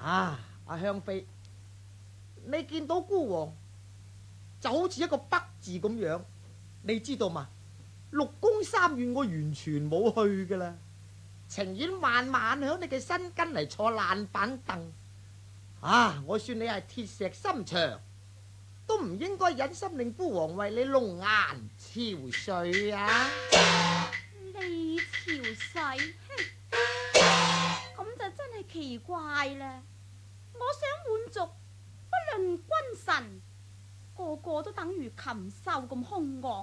阿香妃，你見到孤王就好似一個北字咁樣，你知道嘛？六宮三院我完全冇去噶啦，情願慢慢響你嘅身跟嚟坐爛板凳。我算你係鐵石心腸，都唔應該忍心令孤王為你弄顏憔悴啊！ 你憔悴，咁就真係奇怪啦。我想滿族不論君臣，個個都等於禽獸咁兇惡。